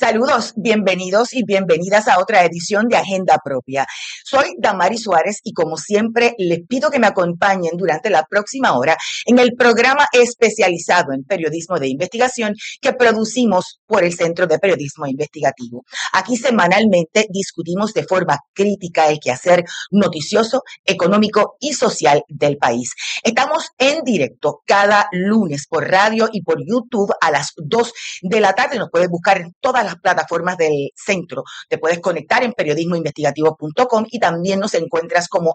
Saludos, bienvenidos y bienvenidas a otra edición de Agenda Propia. Soy Damari Suárez y como siempre les pido que me acompañen durante la próxima hora en el programa especializado en periodismo de investigación que producimos por el Centro de Periodismo Investigativo. Aquí semanalmente discutimos de forma crítica el quehacer noticioso, económico y social del país. Estamos en directo cada lunes por radio y por YouTube a las 2 de la tarde. Nos puedes buscar en todas las plataformas del centro. Te puedes conectar en periodismoinvestigativo.com y también nos encuentras como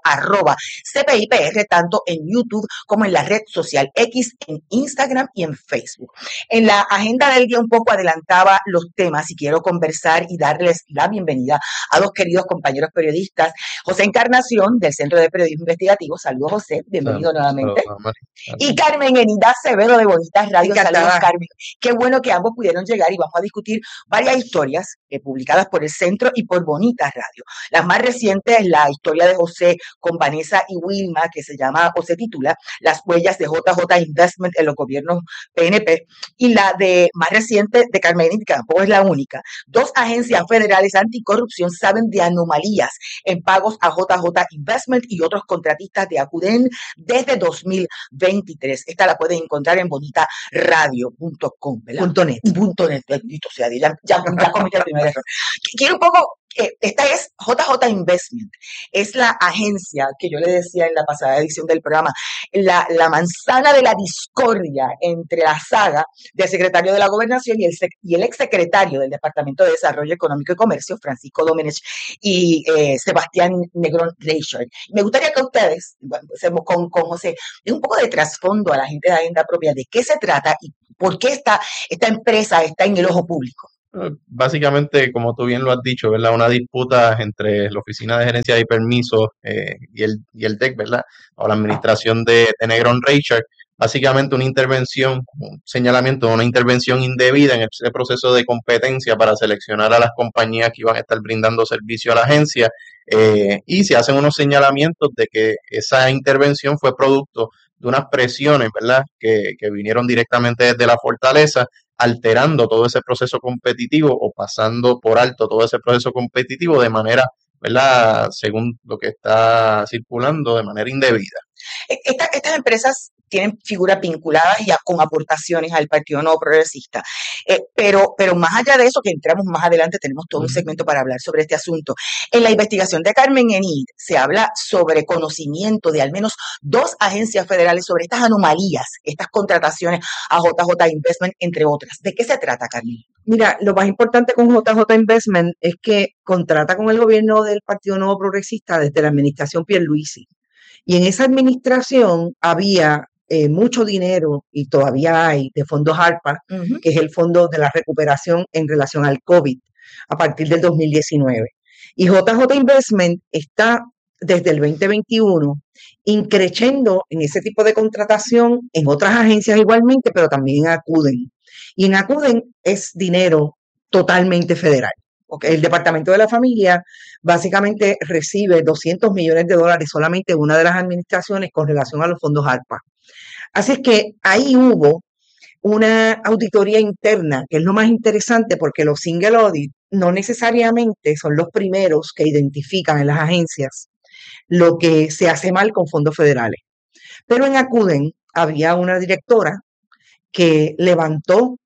@CPIPR, tanto en YouTube como en la red social X, en Instagram y en Facebook. En la agenda del día un poco adelantaba los temas y quiero conversar y darles la bienvenida a dos queridos compañeros periodistas. José Encarnación, del Centro de Periodismo Investigativo. Saludos, José. Bienvenido nuevamente. Y Carmen Enida Acevedo, de Bonitas Radio. Saludos, Carmen. Qué bueno que ambos pudieron llegar y vamos a discutir varias historias publicadas por el Centro y por Bonitas Radio. La más reciente es la historia de José con Vanessa y Wilma, que se llama o se titula Las huellas de JJ Investment en los gobiernos PNP, y la de más reciente de Carmen Enida, que tampoco es la única. Dos agencias federales anticorrupción saben de anomalías en pagos a JJ Investment y otros contratistas de Acuden desde 2023. Esta la pueden encontrar en bonitaradio.com, ¿verdad? .net, bendito sea Dios, ya cometí el primer error. Quiero un poco, esta es JJ Investment, es la agencia que yo le decía en la pasada edición del programa, la manzana de la discordia entre la saga del secretario de la Gobernación y el exsecretario del Departamento de Desarrollo Económico y Comercio, Francisco Domenech, y Sebastián Negrón Reichert. Me gustaría que ustedes, con José, den un poco de trasfondo a la gente de Agenda Propia, de qué se trata y por qué esta empresa está en el ojo público. Básicamente, como tú bien lo has dicho, ¿verdad? Una disputa entre la Oficina de Gerencia y Permisos y el DEC, ¿verdad? O la administración de Negrón Reichert. Básicamente un señalamiento de una intervención indebida en ese proceso de competencia para seleccionar a las compañías que iban a estar brindando servicio a la agencia, y se hacen unos señalamientos de que esa intervención fue producto de unas presiones, ¿verdad? Que vinieron directamente desde la fortaleza, alterando todo ese proceso competitivo o pasando por alto todo ese proceso competitivo de manera, ¿verdad? Según lo que está circulando, de manera indebida. Estas empresas tienen figuras vinculadas y con aportaciones al Partido Nuevo Progresista. Pero más allá de eso, que entramos más adelante, tenemos todo un segmento para hablar sobre este asunto. En la investigación de Carmen Enid se habla sobre conocimiento de al menos dos agencias federales sobre estas anomalías, estas contrataciones a JJ Investment, entre otras. ¿De qué se trata, Carmen? Mira, lo más importante con JJ Investment es que contrata con el gobierno del Partido Nuevo Progresista desde la administración Pierluisi. Y en esa administración había mucho dinero, y todavía hay, de fondos ARPA, que es el Fondo de la Recuperación en relación al COVID, a partir del 2019. Y JJ Investment está desde el 2021 increciendo en ese tipo de contratación en otras agencias igualmente, pero también en Acuden. Y en Acuden es dinero totalmente federal. Okay. El Departamento de la Familia básicamente recibe $200 millones solamente en una de las administraciones con relación a los fondos ARPA. Así es que ahí hubo una auditoría interna, que es lo más interesante porque los single audit no necesariamente son los primeros que identifican en las agencias lo que se hace mal con fondos federales. Pero en Acuden había una directora que levantó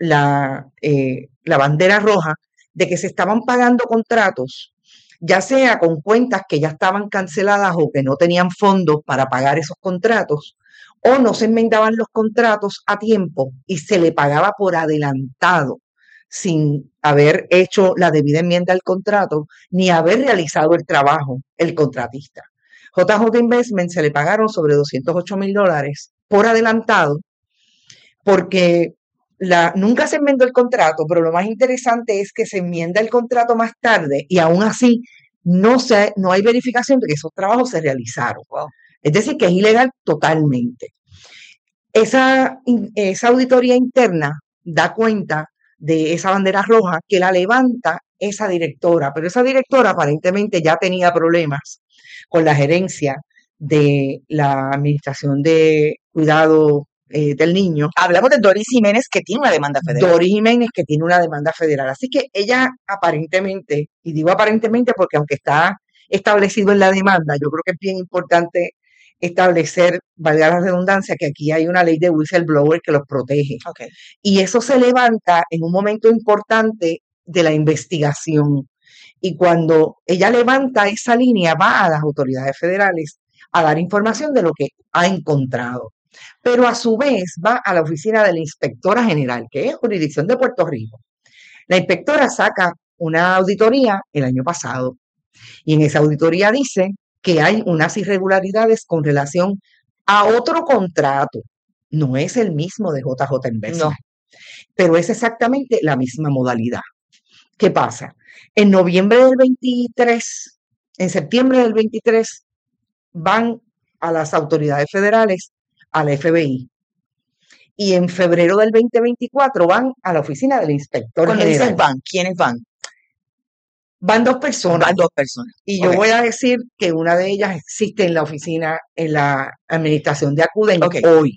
la bandera roja de que se estaban pagando contratos, ya sea con cuentas que ya estaban canceladas o que no tenían fondos para pagar esos contratos, o no se enmendaban los contratos a tiempo y se le pagaba por adelantado sin haber hecho la debida enmienda al contrato ni haber realizado el trabajo el contratista. JJ Investment se le pagaron sobre $208 mil por adelantado porque nunca se enmendó el contrato, pero lo más interesante es que se enmienda el contrato más tarde y aún así no hay verificación de que esos trabajos se realizaron. Wow. Es decir, que es ilegal totalmente. Esa auditoría interna da cuenta de esa bandera roja que la levanta esa directora, pero esa directora aparentemente ya tenía problemas con la gerencia de la Administración de Cuidado del niño. Hablamos de Doris Jiménez, que tiene una demanda federal. Doris Jiménez, que tiene una demanda federal. Así que ella aparentemente, y digo aparentemente porque aunque está establecido en la demanda, yo creo que es bien importante establecer, valga la redundancia, que aquí hay una ley de whistleblower que los protege. Okay. Y eso se levanta en un momento importante de la investigación. Y cuando ella levanta esa línea, va a las autoridades federales a dar información de lo que ha encontrado. Pero a su vez va a la oficina de la inspectora general, que es jurisdicción de Puerto Rico. La inspectora saca una auditoría el año pasado y en esa auditoría dice que hay unas irregularidades con relación a otro contrato. No es el mismo de JJ Investment, No. pero es exactamente la misma modalidad. ¿Qué pasa? En noviembre del 23, en septiembre del 23, van a las autoridades federales, al FBI. Y en febrero del 2024 van a la oficina del inspector Cuando general. dices van, ¿quiénes van? Van dos personas. Van 2 personas. Y yo voy a decir que una de ellas existe en la oficina, en la administración de Acuden hoy.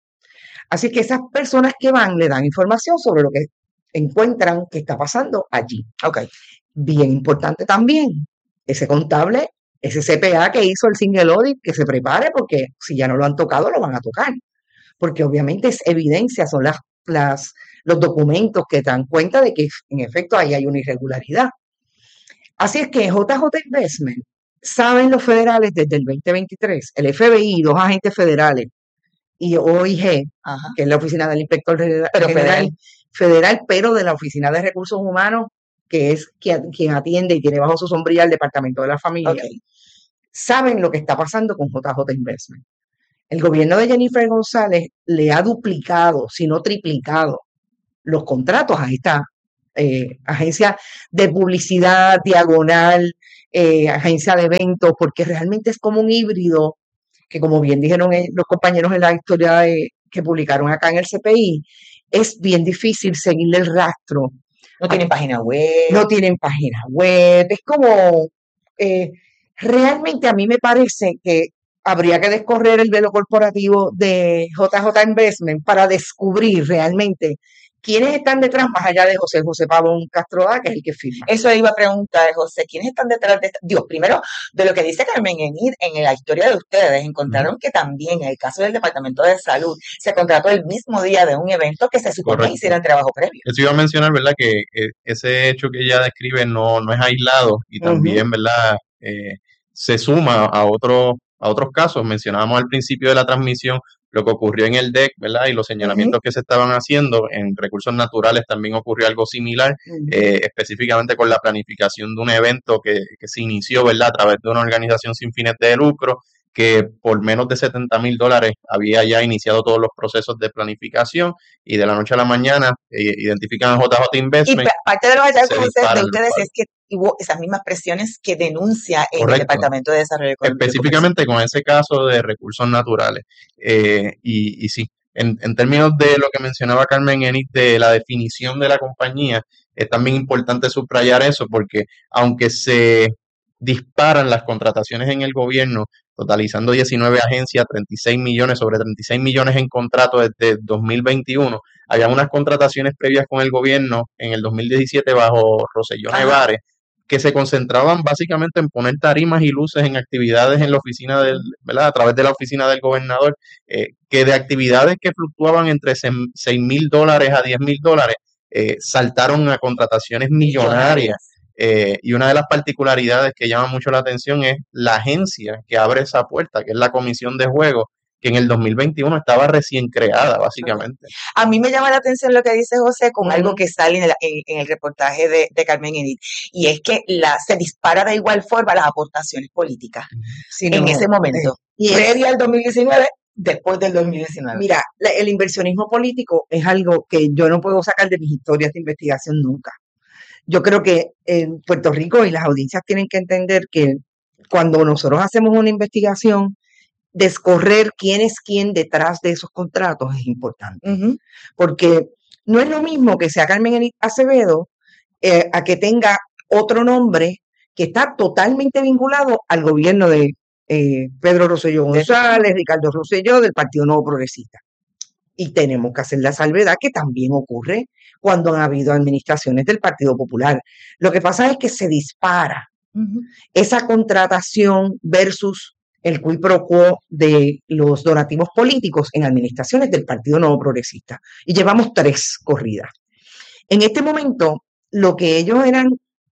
Así que esas personas que van le dan información sobre lo que encuentran que está pasando allí. Okay. Bien importante también, ese contable, ese CPA que hizo el single audit, que se prepare porque si ya no lo han tocado, lo van a tocar. Porque obviamente es evidencia, son los documentos que dan cuenta de que en efecto ahí hay una irregularidad. Así es que JJ Investment, saben los federales desde el 2023, el FBI, 2 agentes federales y OIG, Ajá. que es la oficina del inspector Pero federal, pero de la oficina de recursos humanos, que es quien atiende y tiene bajo su sombrilla el departamento de la familia, Okay. saben lo que está pasando con JJ Investment. El gobierno de Jennifer González le ha duplicado, si no triplicado, los contratos a esta agencia de publicidad, diagonal, agencia de eventos, porque realmente es como un híbrido que, como bien dijeron los compañeros en la historia que publicaron acá en el CPI, es bien difícil seguirle el rastro. No tienen página web. No tienen página web. Es como, realmente a mí me parece que habría que descorrer el velo corporativo de JJ Investment para descubrir realmente quiénes están detrás, más allá de José Pavón Castro, que es el que firma. Eso iba a preguntar, José, ¿quiénes están detrás de esto? Dios, primero, de lo que dice Carmen Enid, en la historia de ustedes, encontraron que también en el caso del Departamento de Salud se contrató el mismo día de un evento que se supone que hiciera el trabajo previo. Eso iba a mencionar, ¿verdad? Que ese hecho que ella describe no es aislado y también, ¿verdad? Se suma a otros casos. Mencionábamos al principio de la transmisión lo que ocurrió en el DEC, ¿verdad? Y los señalamientos que se estaban haciendo en recursos naturales también ocurrió algo similar, específicamente con la planificación de un evento que se inició, ¿verdad? A través de una organización sin fines de lucro que por menos de $70,000 había ya iniciado todos los procesos de planificación y de la noche a la mañana identifican a JJ Investment. Y parte de los hallazgos de ustedes es que hubo esas mismas presiones que denuncia el Departamento de Desarrollo Económico. Específicamente con ese caso de recursos naturales. Y sí, en términos de lo que mencionaba Carmen Enid de la definición de la compañía, es también importante subrayar eso porque aunque se disparan las contrataciones en el gobierno, totalizando 19 agencias, 36 millones, sobre 36 millones en contratos desde 2021. Había unas contrataciones previas con el gobierno en el 2017 bajo Rosselló Nevares, que se concentraban básicamente en poner tarimas y luces en actividades en la oficina ¿verdad? A través de la oficina del gobernador, que de actividades que fluctuaban entre $6,000 a $10,000, saltaron a contrataciones millonarias. Y una de las particularidades que llama mucho la atención es la agencia que abre esa puerta, que es la Comisión de Juegos, que en el 2021 estaba recién creada, básicamente. A mí me llama la atención lo que dice José con algo que sale en el reportaje de Carmen Enid, y es que se dispara de igual forma las aportaciones políticas en ese momento, previo al 2019, después del 2019. Mira, el inversionismo político es algo que yo no puedo sacar de mis historias de investigación nunca. Yo creo que en Puerto Rico y las audiencias tienen que entender que cuando nosotros hacemos una investigación, descorrer quién es quién detrás de esos contratos es importante. Porque no es lo mismo que sea Carmen Enid Acevedo a que tenga otro nombre que está totalmente vinculado al gobierno de Pedro Rosselló González, Ricardo Rosselló, del Partido Nuevo Progresista. Y tenemos que hacer la salvedad que también ocurre cuando han habido administraciones del Partido Popular. Lo que pasa es que se dispara esa contratación versus el quid pro quo de los donativos políticos en administraciones del Partido Nuevo Progresista. Y llevamos 3 corridas. En este momento, lo que ellos eran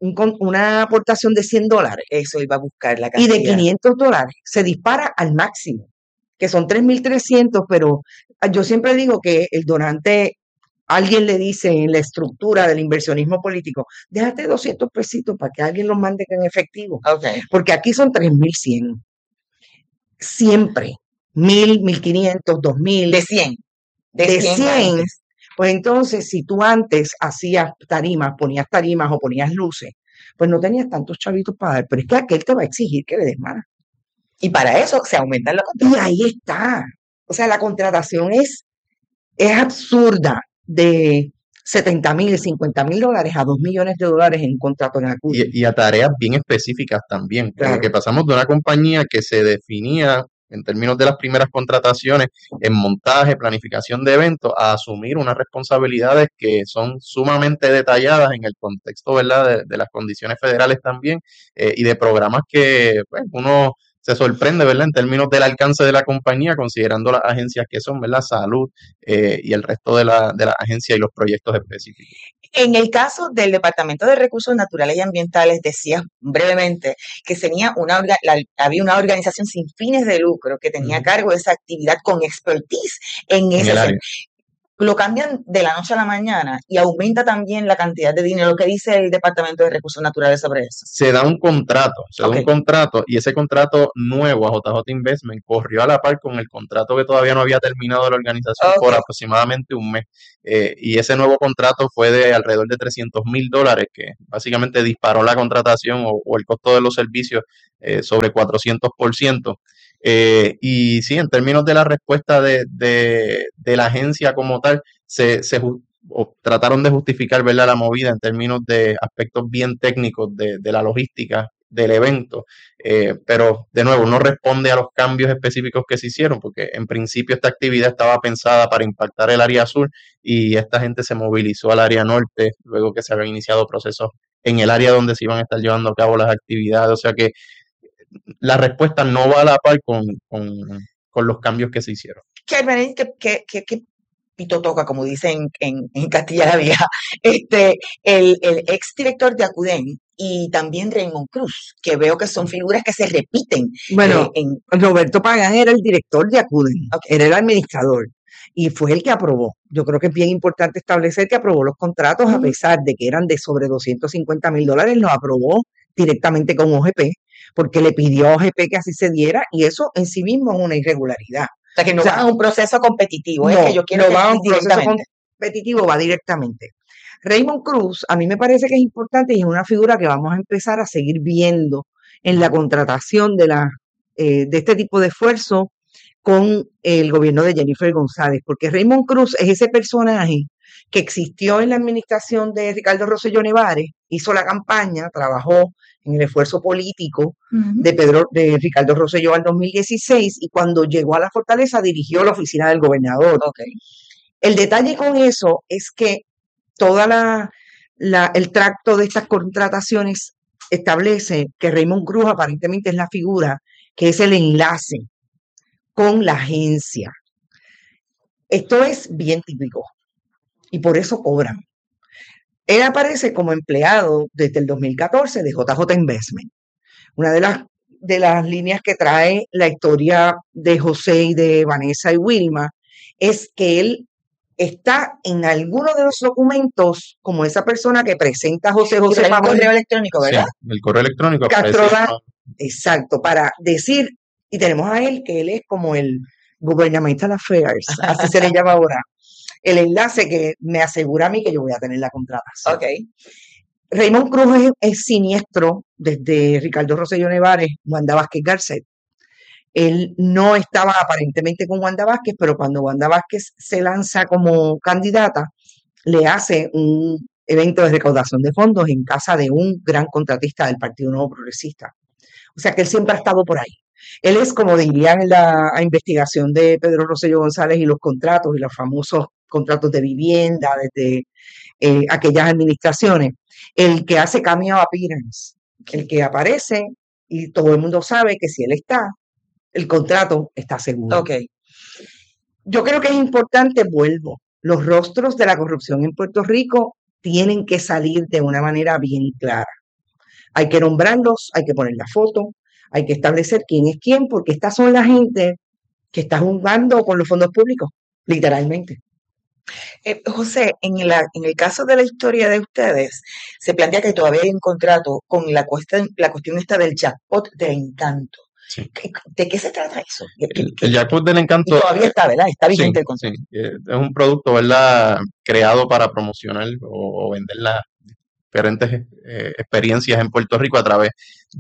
una aportación de $100 Eso iba a buscar la y de cantidad. $500 se dispara al máximo, que son 3.300, pero yo siempre digo que el donante, alguien le dice en la estructura del inversionismo político, déjate 200 pesitos para que alguien los mande en efectivo, Okay. porque aquí son 3.100. Siempre, 1.000, 1.500, 2.000. De 100. De 100, antes. pues entonces si tú antes hacías tarimas, ponías tarimas o ponías luces, pues no tenías tantos chavitos para dar, pero es que aquel te va a exigir que le des más. Y para eso se aumentan los Y contratos. ahí está. O sea, la contratación es absurda, de $70,000, $50,000 a $2 millones en un contrato en Acudia. Y a tareas bien específicas también, Claro. porque pasamos de una compañía que se definía en términos de las primeras contrataciones en montaje, planificación de eventos, a asumir unas responsabilidades que son sumamente detalladas en el contexto, ¿verdad?, de las condiciones federales también, y de programas que pues, uno se sorprende, ¿verdad?, en términos del alcance de la compañía, considerando las agencias que son, ¿verdad?, salud y el resto de las agencias y los proyectos específicos. En el caso del Departamento de Recursos Naturales y Ambientales, decías brevemente que había una organización sin fines de lucro que tenía a cargo de esa actividad con expertise en ese el área. Lo cambian de la noche a la mañana y aumenta también la cantidad de dinero. ¿Qué dice el Departamento de Recursos Naturales sobre eso? Se da un contrato, Ok. y ese contrato nuevo a JJ Investment corrió a la par con el contrato que todavía no había terminado la organización por Ok. aproximadamente un mes. Y ese nuevo contrato fue de alrededor de $300,000, que básicamente disparó la contratación o el costo de los servicios sobre 400%. Y sí, en términos de la respuesta de la agencia como tal, o trataron de justificar, ¿verdad?, la movida en términos de aspectos bien técnicos de la logística del evento, pero de nuevo no responde a los cambios específicos que se hicieron, porque en principio esta actividad estaba pensada para impactar el área sur y esta gente se movilizó al área norte luego que se habían iniciado procesos en el área donde se iban a estar llevando a cabo las actividades, o sea que la respuesta no va a la par con los cambios que se hicieron. Carmen, ¿qué pito toca, como dicen en Castilla la Vieja? El exdirector de Acuden y también Raymond Cruz, que veo que son figuras que se repiten. Bueno, Roberto Pagán era el director de Acuden, era el administrador y fue el que aprobó. Yo creo que es bien importante establecer que aprobó los contratos, a pesar de que eran de sobre $250,000, los aprobó directamente con OGP, porque le pidió a OGP que así se diera, y eso en sí mismo es una irregularidad. O sea, que no va a un proceso competitivo, no, es que yo quiero no va a un proceso directamente. competitivo, va directamente. Raymond Cruz, a mí me parece que es importante y es una figura que vamos a empezar a seguir viendo en la contratación de este tipo de esfuerzo con el gobierno de Jennifer González, porque Raymond Cruz es ese personaje que existió en la administración de Ricardo Rosselló Nevares, hizo la campaña, trabajó en el esfuerzo político de Ricardo Rosselló al 2016 y cuando llegó a la Fortaleza dirigió la oficina del gobernador. Okay. El detalle con eso es que toda el tracto de estas contrataciones establece que Raymond Cruz aparentemente es la figura que es el enlace con la agencia. Esto es bien típico y por eso cobran. Él aparece como empleado desde el 2014 de JJ Investment. Una de las líneas que trae la historia de José y de Vanessa y Wilma es que él está en alguno de los documentos como esa persona que presenta a José el correo electrónico, ¿verdad? Sí, el correo electrónico. Exacto, para decir, y tenemos a él que él es como el Governmental Affairs, así se le llama ahora, el enlace que me asegura a mí que yo voy a tener la contratación. Okay. Raymond Cruz es siniestro desde Ricardo Rosselló Nevares, Wanda Vázquez Garcet. Él no estaba aparentemente con Wanda Vázquez, pero cuando Wanda Vázquez se lanza como candidata, le hace un evento de recaudación de fondos en casa de un gran contratista del Partido Nuevo Progresista. O sea que él siempre ha estado por ahí. Él es, como dirían en la investigación de Pedro Rosselló González y los contratos y los famosos contratos de vivienda desde aquellas administraciones, el que hace cameo appearance, el que aparece y todo el mundo sabe que si él está, el contrato está seguro. Ok. Yo creo que es importante, vuelvo, los rostros de la corrupción en Puerto Rico tienen que salir de una manera bien clara. Hay que nombrarlos, hay que poner la foto, hay que establecer quién es quién, porque estas son la gente que está jugando con los fondos públicos, literalmente. José, en el caso de la historia de ustedes, se plantea que todavía hay un contrato con la cuestión esta del jackpot de Encanto. Sí. ¿De qué se trata eso? El jackpot del Y Encanto, todavía está, ¿verdad? Está sí, vigente el sí, contrato. es un producto, ¿verdad? Creado para promocionar o vender las diferentes experiencias en Puerto Rico a través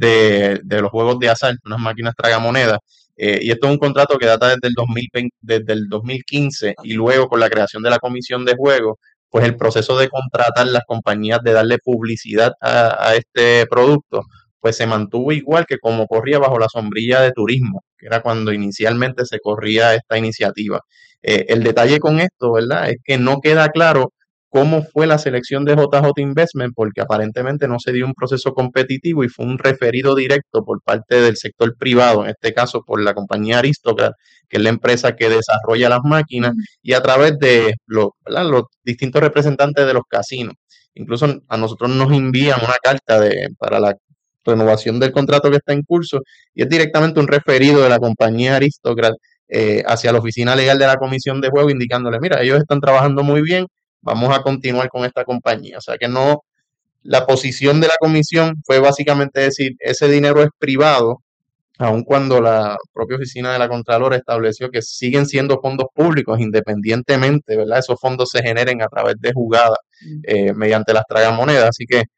de los juegos de azar, unas máquinas tragamonedas. Y esto es un contrato que data desde el 2020, desde el 2015 y luego con la creación de la Comisión de Juegos, pues el proceso de contratar las compañías, de darle publicidad a este producto, pues se mantuvo igual que como corría bajo la sombrilla de turismo, que era cuando inicialmente se corría esta iniciativa. El detalle con esto, ¿verdad? Es que no queda claro cómo fue la selección de JJ Investment, porque aparentemente no se dio un proceso competitivo y fue un referido directo por parte del sector privado, en este caso por la compañía Aristocrat, que es la empresa que desarrolla las máquinas, y a través de los distintos representantes de los casinos. Incluso a nosotros nos envían una carta para la renovación del contrato que está en curso y es directamente un referido de la compañía Aristocrat hacia la oficina legal de la Comisión de Juego indicándole, mira, ellos están trabajando muy bien, vamos a continuar con esta compañía. O sea que no, la posición de la comisión fue básicamente decir, ese dinero es privado, aun cuando la propia oficina de la Contralora estableció que siguen siendo fondos públicos independientemente, ¿verdad? Esos fondos se generen a través de jugadas mediante las tragamonedas. Así que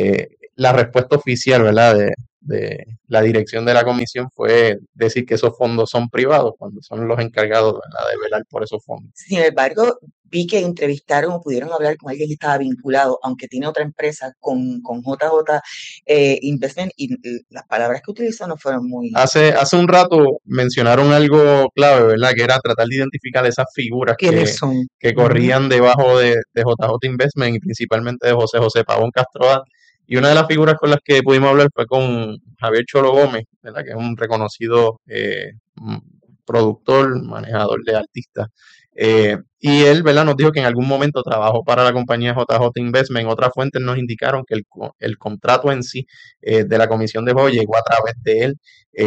la respuesta oficial, ¿verdad? De la dirección de la comisión fue decir que esos fondos son privados cuando son los encargados, ¿verdad? De velar por esos fondos. Sin embargo, vi que entrevistaron o pudieron hablar con alguien que estaba vinculado, aunque tiene otra empresa, con JJ Investment, y las palabras que utilizó no fueron muy... Hace un rato mencionaron algo clave, ¿verdad? Que era tratar de identificar esas figuras ¿Quiénes son? que corrían debajo de JJ Investment y principalmente de José Pavón Castro. Y una de las figuras con las que pudimos hablar fue con Javier Cholo Gómez, ¿verdad? Que es un reconocido productor, manejador de artistas. Y él, ¿verdad? Nos dijo que en algún momento trabajó para la compañía JJ Investment. Otras fuentes nos indicaron que el contrato en sí de la Comisión de Juego llegó a través de él.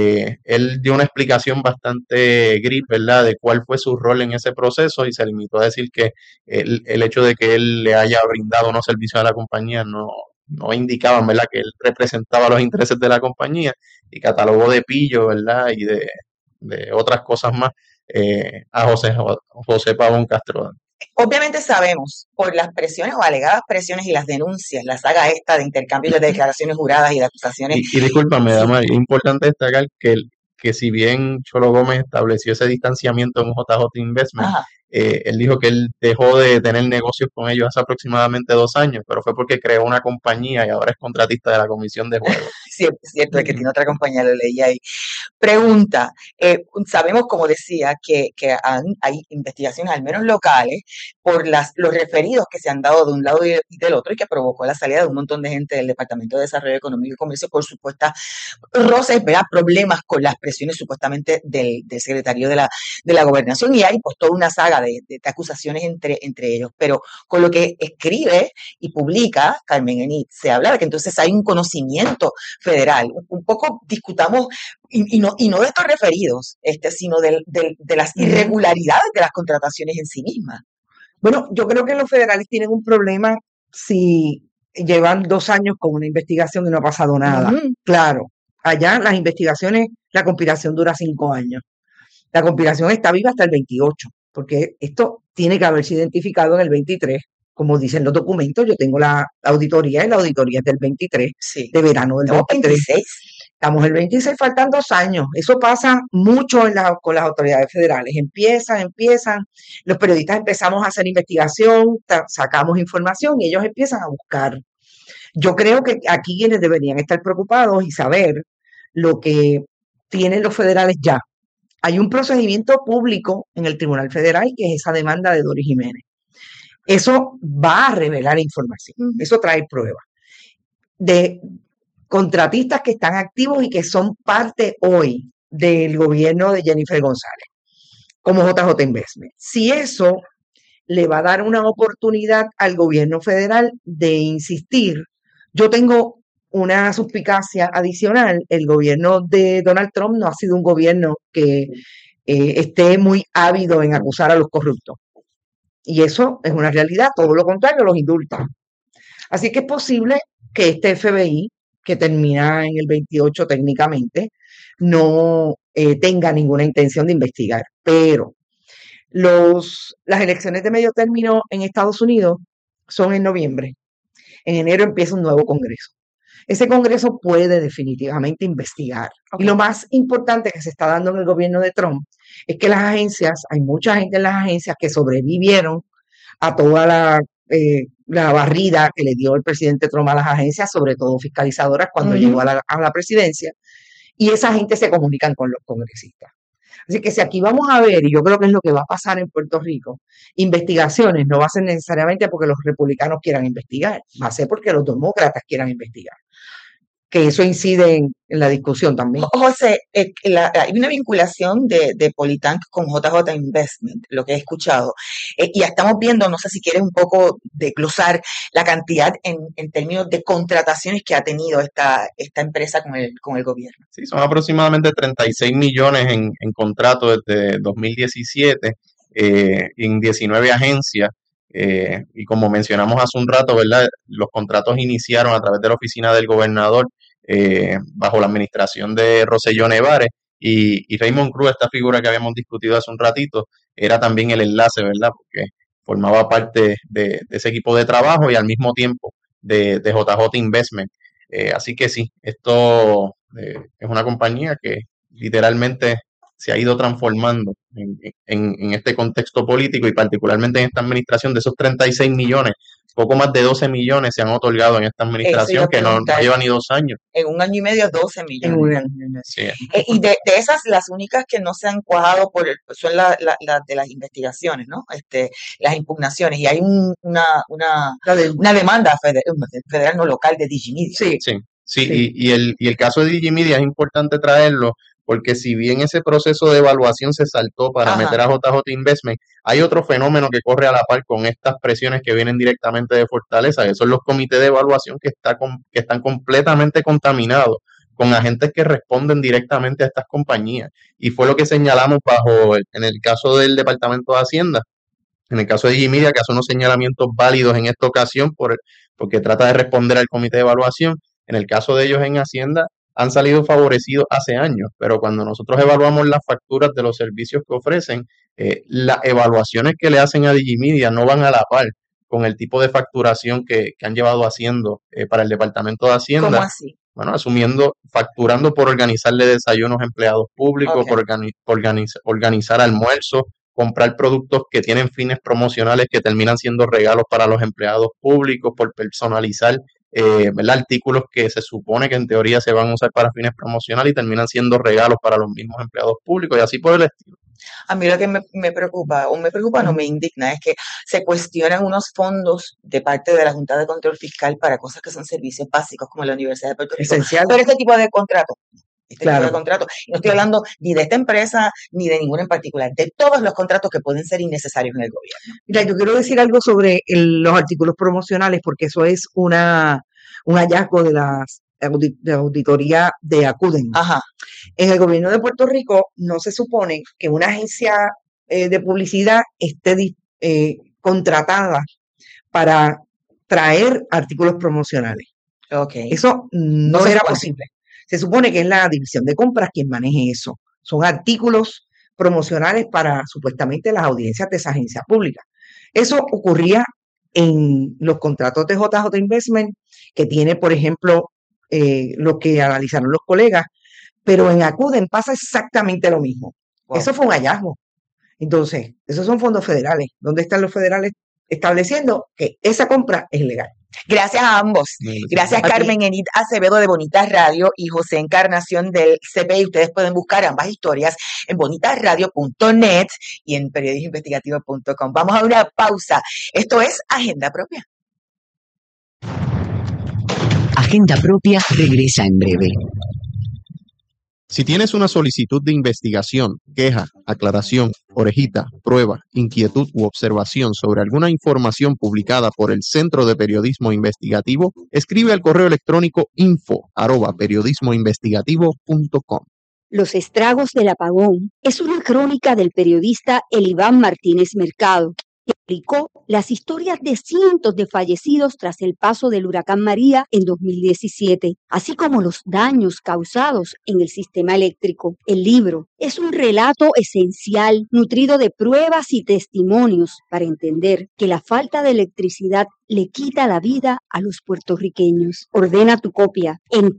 Él dio una explicación bastante gris, ¿verdad? De cuál fue su rol en ese proceso y se limitó a decir que el hecho de que él le haya brindado unos servicios a la compañía no indicaban, ¿verdad? Que él representaba los intereses de la compañía y catalogó de pillo, ¿verdad? Y de otras cosas más a José Pavón Castro. Obviamente sabemos por las presiones o alegadas presiones y las denuncias, la saga esta de intercambio de declaraciones juradas y de acusaciones. Y discúlpame, Sí. Dama, es importante destacar que si bien Cholo Gómez estableció ese distanciamiento en JJ Investment, Ajá. él dijo que él dejó de tener negocios con ellos hace aproximadamente 2 años, pero fue porque creó una compañía y ahora es contratista de la Comisión de Juegos. Cierto, es que tiene otra compañía, lo leí ahí. Pregunta, sabemos, como decía, que hay investigaciones, al menos locales, por los referidos que se han dado de un lado y del otro y que provocó la salida de un montón de gente del Departamento de Desarrollo Económico y Comercio por supuestas roces, ¿verdad? Problemas con las presiones supuestamente del secretario de la Gobernación y hay pues toda una saga de acusaciones entre ellos. Pero con lo que escribe y publica Carmen Enid, se habla de que entonces hay un conocimiento federal. Un poco discutamos y no de estos referidos, sino de las irregularidades de las contrataciones en sí mismas. Bueno, yo creo que los federales tienen un problema si llevan 2 años con una investigación y no ha pasado nada. Claro, allá las investigaciones, la conspiración dura 5 años. La conspiración está viva hasta el 28, porque esto tiene que haberse identificado en el 23. Como dicen los documentos, yo tengo la auditoría y la auditoría es del 23, Sí. de verano del 23. 26. Estamos el 26, faltan 2 años. Eso pasa mucho con las autoridades federales. Empiezan, los periodistas empezamos a hacer investigación, sacamos información y ellos empiezan a buscar. Yo creo que aquí quienes deberían estar preocupados y saber lo que tienen los federales ya. Hay un procedimiento público en el Tribunal Federal que es esa demanda de Doris Jiménez. Eso va a revelar información, eso trae pruebas de contratistas que están activos y que son parte hoy del gobierno de Jennifer González, como JJ Investment. Si eso le va a dar una oportunidad al gobierno federal de insistir, yo tengo una suspicacia adicional. El gobierno de Donald Trump no ha sido un gobierno que esté muy ávido en acusar a los corruptos. Y eso es una realidad, todo lo contrario, los indulta. Así que es posible que este FBI, que termina en el 28 técnicamente, no tenga ninguna intención de investigar. Pero las elecciones de medio término en Estados Unidos son en noviembre. En enero empieza un nuevo Congreso. Ese Congreso puede definitivamente investigar. Okay. Y lo más importante que se está dando en el gobierno de Trump es que las agencias, hay mucha gente en las agencias que sobrevivieron a toda la barrida que le dio el presidente Trump a las agencias, sobre todo fiscalizadoras, cuando llegó a la presidencia, y esa gente se comunican con los congresistas. Así que si aquí vamos a ver, y yo creo que es lo que va a pasar en Puerto Rico, investigaciones no va a ser necesariamente porque los republicanos quieran investigar, va a ser porque los demócratas quieran investigar. Que eso incide en la discusión también. José, hay una vinculación de Politank con JJ Investment, lo que he escuchado. Y ya estamos viendo, no sé si quieres un poco desglosar la cantidad en términos de contrataciones que ha tenido esta empresa con el gobierno. Sí, son aproximadamente 36 millones en contratos desde 2017 en 19 agencias. Y como mencionamos hace un rato, ¿verdad? Los contratos iniciaron a través de la oficina del gobernador bajo la administración de Rosselló Nevares y Raymond Cruz, esta figura que habíamos discutido hace un ratito, era también el enlace, ¿verdad? Porque formaba parte de ese equipo de trabajo y al mismo tiempo de JJ Investment. Así que sí, esto es una compañía que literalmente se ha ido transformando en este contexto político y particularmente en esta administración. De esos 36 millones, poco más de 12 millones se han otorgado en esta administración que no lleva ni 2 años. En un año y medio, 12 millones. En un año. Sí. Y de esas, las únicas que no se han cuajado son las de las investigaciones, ¿no? Las impugnaciones. Y hay una demanda federal, no local, de Digimedia. Sí. Y el caso de Digimedia es importante traerlo, porque si bien ese proceso de evaluación se saltó para meter a JJ Investment, hay otro fenómeno que corre a la par con estas presiones que vienen directamente de Fortaleza, que son los comités de evaluación que están completamente contaminados con agentes que responden directamente a estas compañías. Y fue lo que señalamos en el caso del Departamento de Hacienda, en el caso de Digimedia, que hace unos señalamientos válidos en esta ocasión porque trata de responder al comité de evaluación. En el caso de ellos en Hacienda, han salido favorecidos hace años, pero cuando nosotros evaluamos las facturas de los servicios que ofrecen, las evaluaciones que le hacen a Digimedia no van a la par con el tipo de facturación que han llevado haciendo para el Departamento de Hacienda. ¿Cómo así? Bueno, facturando por organizarle desayunos a empleados públicos, por organizar almuerzos, comprar productos que tienen fines promocionales que terminan siendo regalos para los empleados públicos, por personalizar ¿verdad? Artículos que se supone que en teoría se van a usar para fines promocionales y terminan siendo regalos para los mismos empleados públicos y así por el estilo. A mí lo que me preocupa, no me indigna, es que se cuestionan unos fondos de parte de la Junta de Control Fiscal para cosas que son servicios básicos como la Universidad de Puerto Rico. Esencial. Pero este tipo de contratos. Claro. Tipo de contrato. No estoy hablando ni de esta empresa ni de ninguna en particular, de todos los contratos que pueden ser innecesarios en el gobierno. Mira, yo quiero decir algo sobre los artículos promocionales porque eso es un hallazgo de la auditoría de Acuden. Ajá. En el gobierno de Puerto Rico no se supone que una agencia de publicidad esté contratada para traer artículos promocionales. Okay. Eso no era posible. Se supone que es la división de compras quien maneje eso. Son artículos promocionales para supuestamente las audiencias de esa agencia pública. Eso ocurría en los contratos de JJ Investment, que tiene, por ejemplo, lo que analizaron los colegas, pero en Acuden pasa exactamente lo mismo. Wow. Eso fue un hallazgo. Entonces, esos son fondos federales. ¿Dónde están los federales estableciendo que esa compra es legal? Gracias a ambos. Gracias Carmen Enid Acevedo de Bonitas Radio y José Encarnación del CPI. Ustedes pueden buscar ambas historias en bonitasradio.net y en periodismoinvestigativo.com. Vamos a una pausa. Esto es Agenda Propia. Agenda Propia regresa en breve. Si tienes una solicitud de investigación, queja, aclaración, orejita, prueba, inquietud u observación sobre alguna información publicada por el Centro de Periodismo Investigativo, escribe al correo electrónico info@periodismoinvestigativo.com. Los estragos del apagón es una crónica del periodista Eliván Martínez Mercado, que explicó las historias de cientos de fallecidos tras el paso del huracán María en 2017, así como los daños causados en el sistema eléctrico. El libro es un relato esencial, nutrido de pruebas y testimonios para entender que la falta de electricidad le quita la vida a los puertorriqueños. Ordena tu copia en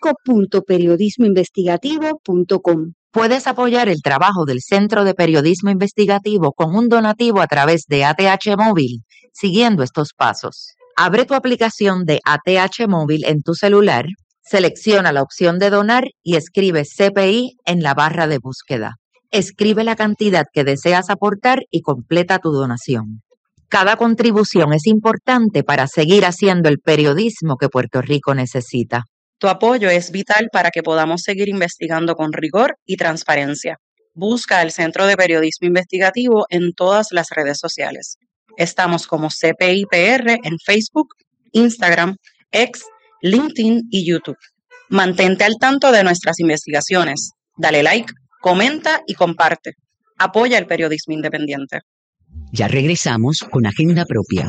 kiosco.periodismoinvestigativo.com. Puedes apoyar el trabajo del Centro de Periodismo Investigativo con un donativo a través de ATH Móvil, siguiendo estos pasos. Abre tu aplicación de ATH Móvil en tu celular, selecciona la opción de donar y escribe CPI en la barra de búsqueda. Escribe la cantidad que deseas aportar y completa tu donación. Cada contribución es importante para seguir haciendo el periodismo que Puerto Rico necesita. Tu apoyo es vital para que podamos seguir investigando con rigor y transparencia. Busca el Centro de Periodismo Investigativo en todas las redes sociales. Estamos como CPIPR en Facebook, Instagram, X, LinkedIn y YouTube. Mantente al tanto de nuestras investigaciones. Dale like, comenta y comparte. Apoya el periodismo independiente. Ya regresamos con Agenda Propia.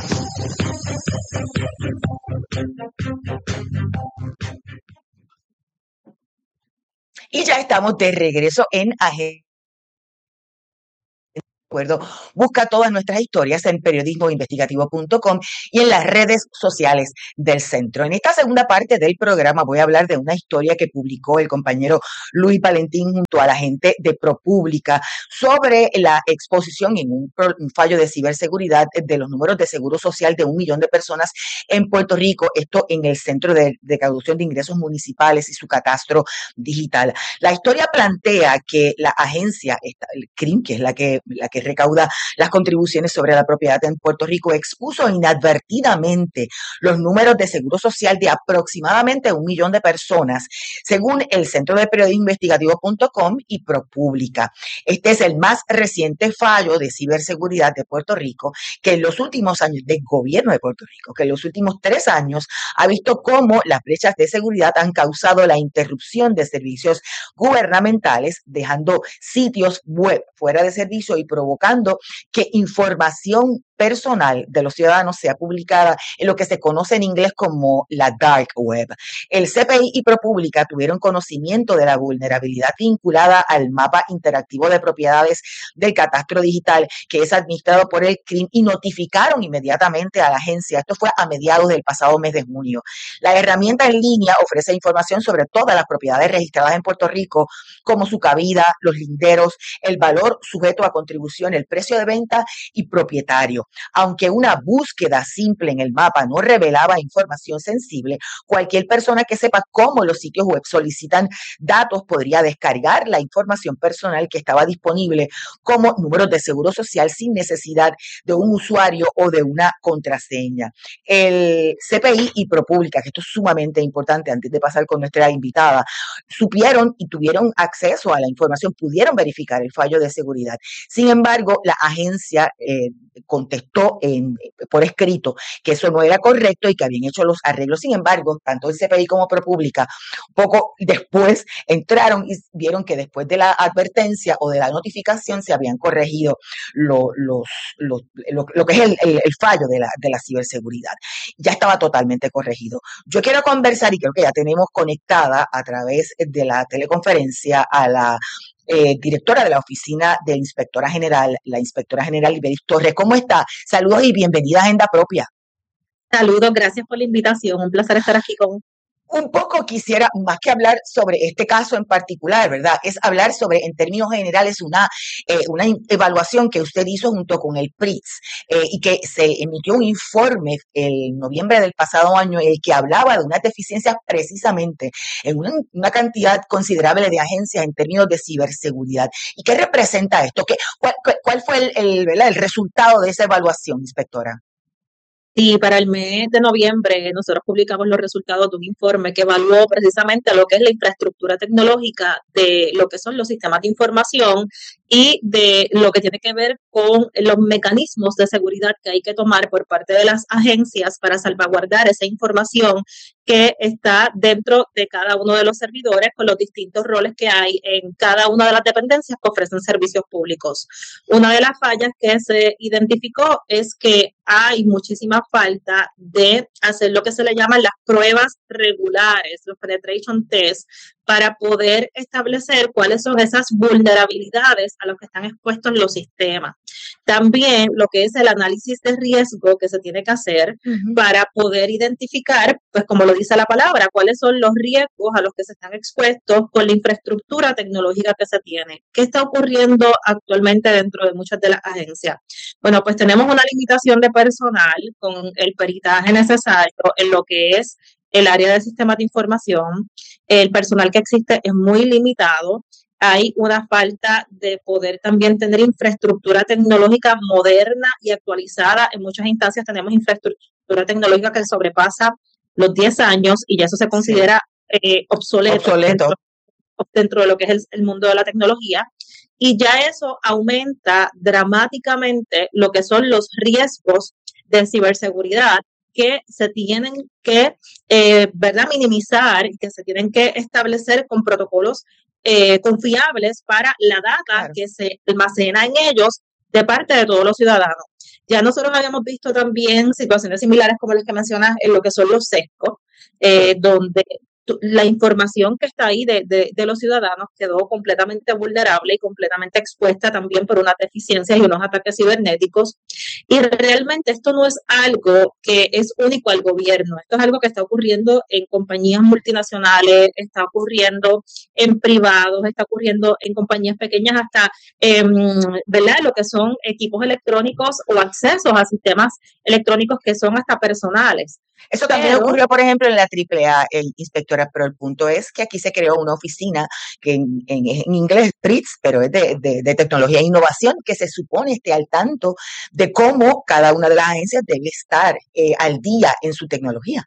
Y ya estamos de regreso en Agenda. Busca todas nuestras historias en periodismoinvestigativo.com y en las redes sociales del centro. En esta segunda parte del programa voy a hablar de una historia que publicó el compañero Luis Valentín junto a la gente de ProPublica sobre la exposición en un fallo de ciberseguridad de los números de seguro social de 1 millón de personas en Puerto Rico, esto en el Centro de Recaudación de Ingresos Municipales y su catastro digital. La historia plantea que la agencia, el CRIM, que es la que recauda las contribuciones sobre la propiedad en Puerto Rico, expuso inadvertidamente los números de seguro social de aproximadamente 1 millón de personas, según el Centro de Periodismo Investigativo.com y ProPublica. Este es el más reciente fallo de ciberseguridad de Puerto Rico, que en los últimos años, del gobierno de Puerto Rico, que en los últimos 3 años ha visto cómo las brechas de seguridad han causado la interrupción de servicios gubernamentales, dejando sitios web fuera de servicio y provocando que información personal de los ciudadanos sea publicada en lo que se conoce en inglés como la dark web. El CPI y ProPublica tuvieron conocimiento de la vulnerabilidad vinculada al mapa interactivo de propiedades del catastro digital que es administrado por el CRIM y notificaron inmediatamente a la agencia. Esto fue a mediados del pasado mes de junio. La herramienta en línea ofrece información sobre todas las propiedades registradas en Puerto Rico, como su cabida, los linderos, el valor sujeto a contribución, el precio de venta y propietario. Aunque una búsqueda simple en el mapa no revelaba información sensible, cualquier persona que sepa cómo los sitios web solicitan datos podría descargar la información personal que estaba disponible como números de seguro social sin necesidad de un usuario o de una contraseña. El CPI y ProPublica, que esto es sumamente importante antes de pasar con nuestra invitada, supieron y tuvieron acceso a la información, pudieron verificar el fallo de seguridad. Sin embargo, la agencia contestó por escrito que eso no era correcto y que habían hecho los arreglos. Sin embargo, tanto el CPI como ProPublica, poco después entraron y vieron que después de la advertencia o de la notificación se habían corregido lo que es el fallo de la ciberseguridad. Ya estaba totalmente corregido. Yo quiero conversar, y creo que ya tenemos conectada a través de la teleconferencia a la directora de la Oficina de Inspectora General, la Inspectora General Iberis Torres. ¿Cómo está? Saludos y bienvenida a Agenda Propia. Saludos, gracias por la invitación. Un placer estar aquí con Un poco quisiera, más que hablar sobre este caso en particular, ¿verdad? Es hablar sobre, en términos generales, una evaluación que usted hizo junto con el PRITS y que se emitió un informe en noviembre del pasado año en el que hablaba de unas deficiencias precisamente en una cantidad considerable de agencias en términos de ciberseguridad. ¿Y qué representa esto? ¿Cuál fue ¿verdad? El resultado de esa evaluación, inspectora? Y para el mes de noviembre nosotros publicamos los resultados de un informe que evaluó precisamente lo que es la infraestructura tecnológica de lo que son los sistemas de información y de lo que tiene que ver con los mecanismos de seguridad que hay que tomar por parte de las agencias para salvaguardar esa información que está dentro de cada uno de los servidores con los distintos roles que hay en cada una de las dependencias que ofrecen servicios públicos. Una de las fallas que se identificó es que hay muchísima falta de hacer lo que se le llaman las pruebas regulares, los penetration tests, para poder establecer cuáles son esas vulnerabilidades a las que están expuestos los sistemas. También lo que es el análisis de riesgo que se tiene que hacer para poder identificar, pues como lo dice la palabra, cuáles son los riesgos a los que se están expuestos con la infraestructura tecnológica que se tiene. ¿Qué está ocurriendo actualmente dentro de muchas de las agencias? Bueno, pues tenemos una limitación de personal con el peritaje necesario en lo que es el área de sistemas de información. El personal que existe es muy limitado. Hay una falta de poder también tener infraestructura tecnológica moderna y actualizada. En muchas instancias tenemos infraestructura tecnológica que sobrepasa los 10 años y ya eso se considera obsoleto. Dentro de lo que es el mundo de la tecnología. Y ya eso aumenta dramáticamente lo que son los riesgos de ciberseguridad que se tienen que ¿verdad? Minimizar y que se tienen que establecer con protocolos confiables para la data que se almacena en ellos de parte de todos los ciudadanos. Ya nosotros habíamos visto también situaciones similares como las que mencionas en lo que son los sesgos, donde la información que está ahí de los ciudadanos quedó completamente vulnerable y completamente expuesta también por unas deficiencias y unos ataques cibernéticos. Y realmente esto no es algo que es único al gobierno, esto es algo que está ocurriendo en compañías multinacionales, está ocurriendo en privados, está ocurriendo en compañías pequeñas hasta, ¿verdad? Lo que son equipos electrónicos o accesos a sistemas electrónicos que son hasta personales. Eso también ocurrió, por ejemplo, en la AAA, inspectora, pero el punto es que aquí se creó una oficina que en inglés es PRITS, pero es de tecnología e innovación, que se supone esté al tanto de cómo cada una de las agencias debe estar al día en su tecnología.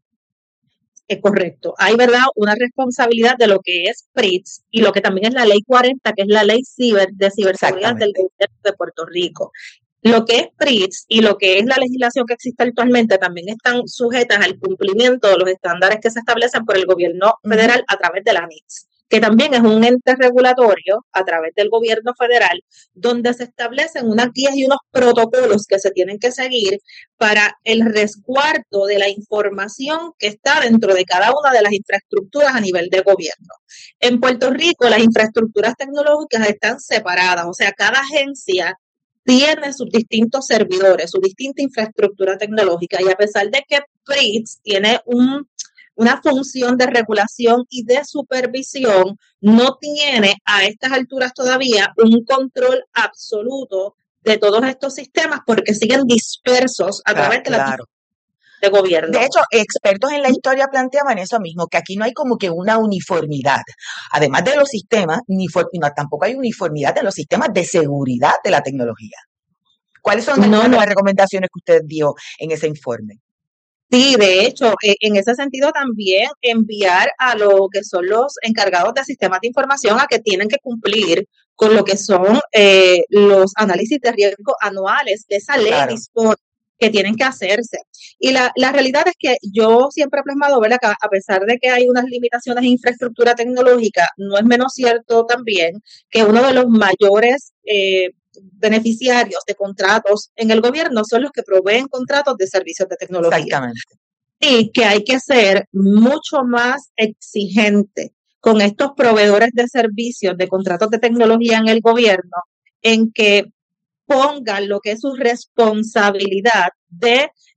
Correcto. Hay, ¿verdad?, una responsabilidad de lo que es PRITS y lo que también es la Ley 40, que es la Ley de Ciberseguridad del Gobierno de Puerto Rico. Lo que es PRITS y lo que es la legislación que existe actualmente también están sujetas al cumplimiento de los estándares que se establecen por el gobierno federal a través de la NICS, que también es un ente regulatorio a través del gobierno federal, donde se establecen unas guías y unos protocolos que se tienen que seguir para el resguardo de la información que está dentro de cada una de las infraestructuras a nivel de gobierno. En Puerto Rico, las infraestructuras tecnológicas están separadas, o sea, cada agencia tiene sus distintos servidores, su distinta infraestructura tecnológica, y a pesar de que PRITS tiene una función de regulación y de supervisión, no tiene a estas alturas todavía un control absoluto de todos estos sistemas porque siguen dispersos a través de la de gobierno. De hecho, expertos en la historia planteaban eso mismo, que aquí no hay como que una uniformidad. Además de los sistemas, tampoco hay uniformidad en los sistemas de seguridad de la tecnología. ¿Cuáles son las recomendaciones que usted dio en ese informe? Sí, de hecho, en ese sentido también enviar a lo que son los encargados de sistemas de información a que tienen que cumplir con lo que son los análisis de riesgo anuales que esa ley dispone que tienen que hacerse. Y la realidad es que yo siempre he plasmado, ¿verdad?, que a pesar de que hay unas limitaciones en infraestructura tecnológica, no es menos cierto también que uno de los mayores beneficiarios de contratos en el gobierno son los que proveen contratos de servicios de tecnología. Exactamente. Y que hay que ser mucho más exigente con estos proveedores de servicios de contratos de tecnología en el gobierno, en que pongan lo que es su responsabilidad de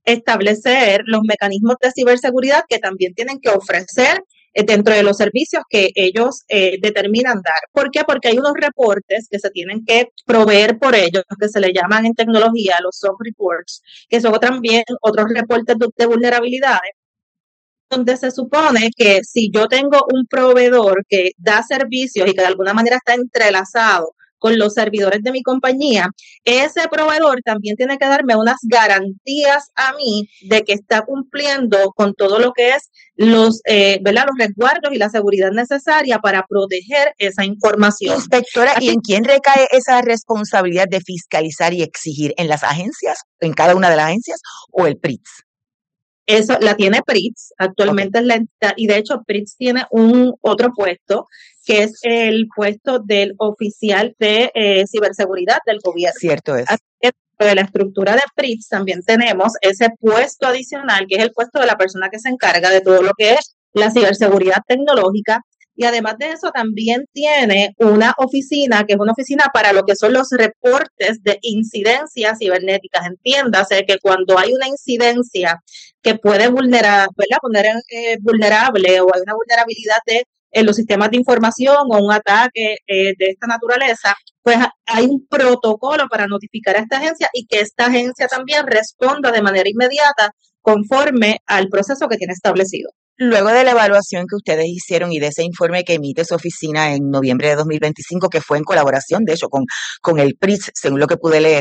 establecer los mecanismos de ciberseguridad que también tienen que ofrecer dentro de los servicios que ellos determinan dar. ¿Por qué? Porque hay unos reportes que se tienen que proveer por ellos, que se le llaman en tecnología los SOC reports, que son también otros reportes de vulnerabilidades, donde se supone que si yo tengo un proveedor que da servicios y que de alguna manera está entrelazado con los servidores de mi compañía, ese proveedor también tiene que darme unas garantías a mí de que está cumpliendo con todo lo que es los resguardos y la seguridad necesaria para proteger esa información. Inspectora, ¿y en quién recae esa responsabilidad de fiscalizar y exigir? ¿En las agencias, en cada una de las agencias o el PRITS? Eso la tiene PRITS, actualmente es la entidad, y de hecho PRITS tiene un otro puesto, que es el puesto del oficial de ciberseguridad del gobierno. Cierto es. Así que dentro de la estructura de PRITS también tenemos ese puesto adicional, que es el puesto de la persona que se encarga de todo lo que es la ciberseguridad tecnológica. Y además de eso, también tiene una oficina, que es una oficina para lo que son los reportes de incidencias cibernéticas. Entiéndase que cuando hay una incidencia que puede vulnerar, ¿verdad? Poner vulnerable o hay una vulnerabilidad en los sistemas de información o un ataque de esta naturaleza, pues hay un protocolo para notificar a esta agencia y que esta agencia también responda de manera inmediata conforme al proceso que tiene establecido. Luego de la evaluación que ustedes hicieron y de ese informe que emite su oficina en noviembre de 2025, que fue en colaboración, de hecho, con el PRITS, según lo que pude leer,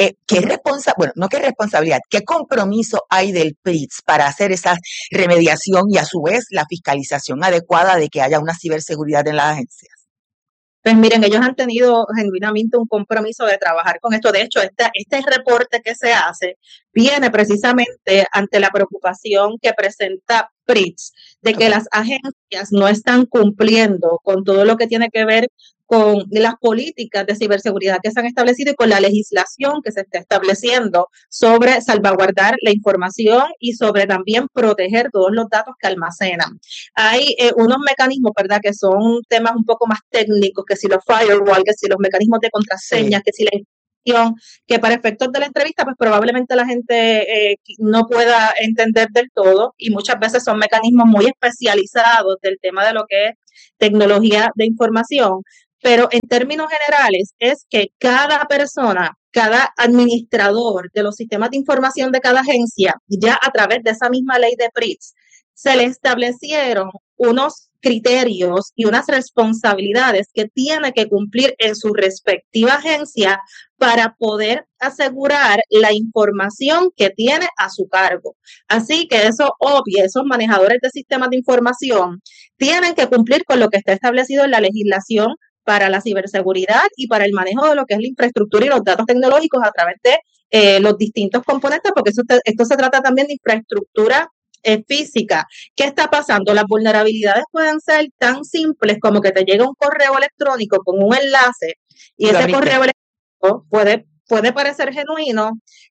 ¿qué compromiso hay del PRITS para hacer esa remediación y a su vez la fiscalización adecuada de que haya una ciberseguridad en las agencias? Pues miren, ellos han tenido genuinamente un compromiso de trabajar con esto. De hecho, este reporte que se hace viene precisamente ante la preocupación que presenta PRITS de que las agencias no están cumpliendo con todo lo que tiene que ver con las políticas de ciberseguridad que se han establecido y con la legislación que se está estableciendo sobre salvaguardar la información y sobre también proteger todos los datos que almacenan. Hay unos mecanismos, ¿verdad?, que son temas un poco más técnicos, que si los firewall, que si los mecanismos de contraseñas, que si la que para efectos de la entrevista, pues probablemente la gente no pueda entender del todo y muchas veces son mecanismos muy especializados del tema de lo que es tecnología de información, pero en términos generales es que cada persona, cada administrador de los sistemas de información de cada agencia, ya a través de esa misma ley de PRITS, se le establecieron unos criterios y unas responsabilidades que tiene que cumplir en su respectiva agencia para poder asegurar la información que tiene a su cargo. Así que esos manejadores de sistemas de información tienen que cumplir con lo que está establecido en la legislación para la ciberseguridad y para el manejo de lo que es la infraestructura y los datos tecnológicos a través de los distintos componentes, porque esto se trata también de infraestructura física. ¿Qué está pasando? Las vulnerabilidades pueden ser tan simples como que te llega un correo electrónico con un enlace y ese correo electrónico puede parecer genuino,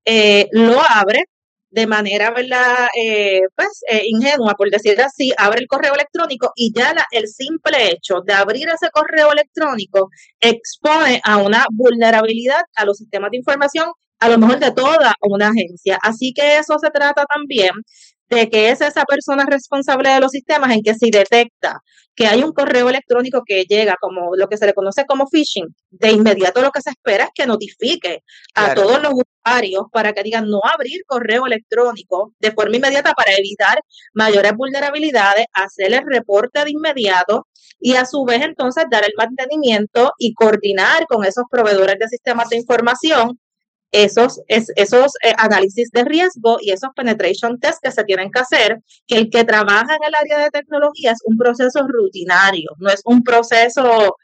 lo abre de manera, ¿verdad?, ingenua, por decirlo así, abre el correo electrónico y ya el simple hecho de abrir ese correo electrónico expone a una vulnerabilidad a los sistemas de información, a lo mejor de toda una agencia. Así que eso se trata también de que es esa persona responsable de los sistemas en que si detecta que hay un correo electrónico que llega como lo que se le conoce como phishing, de inmediato lo que se espera es que notifique a todos los usuarios para que digan no abrir correo electrónico de forma inmediata para evitar mayores vulnerabilidades, hacer el reporte de inmediato y a su vez entonces dar el mantenimiento y coordinar con esos proveedores de sistemas de información esos análisis de riesgo y esos penetration tests que se tienen que hacer, que el que trabaja en el área de tecnología es un proceso rutinario, no es un proceso,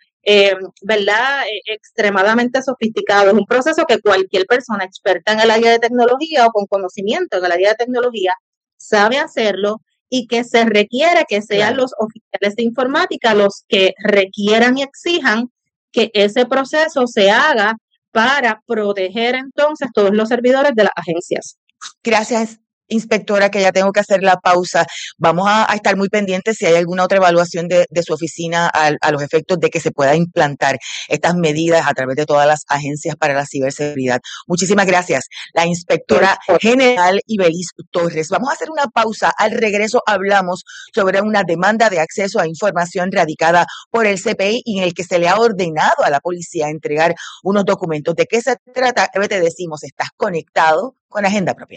extremadamente sofisticado, es un proceso que cualquier persona experta en el área de tecnología o con conocimiento en el área de tecnología sabe hacerlo y que se requiere que sean los oficiales de informática los que requieran y exijan que ese proceso se haga para proteger entonces todos los servidores de las agencias. Gracias, inspectora, que ya tengo que hacer la pausa. Vamos a estar muy pendientes si hay alguna otra evaluación de su oficina a los efectos de que se pueda implantar estas medidas a través de todas las agencias para la ciberseguridad. Muchísimas gracias, la inspectora general Ibeliz Torres. Vamos a hacer una pausa. Al regreso hablamos sobre una demanda de acceso a información radicada por el CPI y en el que se le ha ordenado a la policía entregar unos documentos. ¿De qué se trata? Te decimos, estás conectado con Agenda Propia.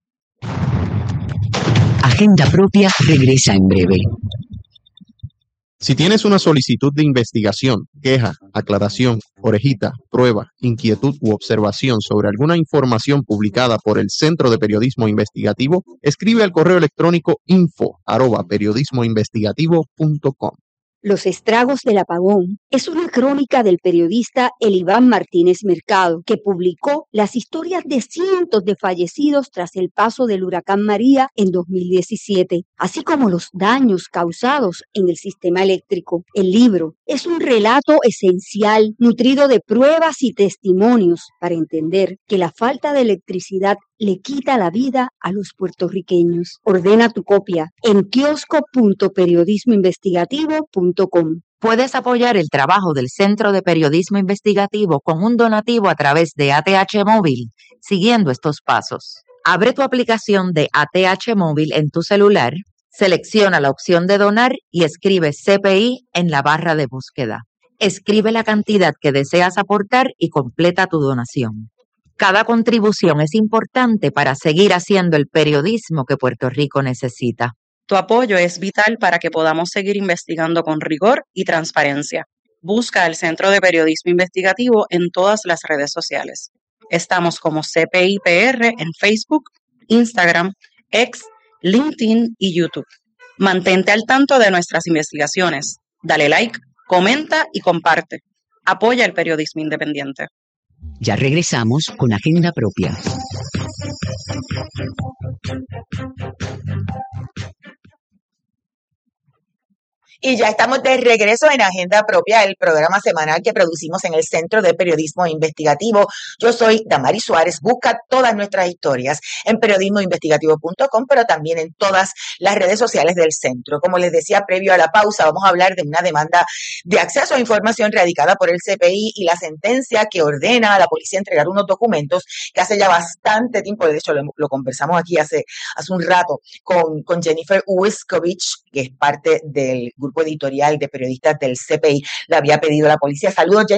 Agenda Propia regresa en breve. Si tienes una solicitud de investigación, queja, aclaración, orejita, prueba, inquietud u observación sobre alguna información publicada por el Centro de Periodismo Investigativo, escribe al correo electrónico info@periodismoinvestigativo.com. Los estragos del apagón es una crónica del periodista Eliván Martínez Mercado, que publicó las historias de cientos de fallecidos tras el paso del huracán María en 2017, así como los daños causados en el sistema eléctrico. El libro es un relato esencial, nutrido de pruebas y testimonios para entender que la falta de electricidad le quita la vida a los puertorriqueños. Ordena tu copia en kiosco.periodismoinvestigativo.com. Puedes apoyar el trabajo del Centro de Periodismo Investigativo con un donativo a través de ATH Móvil, siguiendo estos pasos. Abre tu aplicación de ATH Móvil en tu celular, selecciona la opción de donar y escribe CPI en la barra de búsqueda. Escribe la cantidad que deseas aportar y completa tu donación. Cada contribución es importante para seguir haciendo el periodismo que Puerto Rico necesita. Tu apoyo es vital para que podamos seguir investigando con rigor y transparencia. Busca el Centro de Periodismo Investigativo en todas las redes sociales. Estamos como CPIPR en Facebook, Instagram, X, LinkedIn y YouTube. Mantente al tanto de nuestras investigaciones. Dale like, comenta y comparte. Apoya el periodismo independiente. Ya regresamos con Agenda Propia. Y ya estamos de regreso en Agenda Propia, el programa semanal que producimos en el Centro de Periodismo Investigativo. Yo soy Damaris Suárez. Busca todas nuestras historias en periodismoinvestigativo.com, pero también en todas las redes sociales del centro. Como les decía previo a la pausa, vamos a hablar de una demanda de acceso a información radicada por el CPI y la sentencia que ordena a la policía entregar unos documentos que hace ya bastante tiempo, de hecho lo conversamos aquí hace un rato con Jennifer Wiskovich, que es parte del grupo editorial de periodistas del CPI, le había pedido a la policía. Saludos, Jennifer.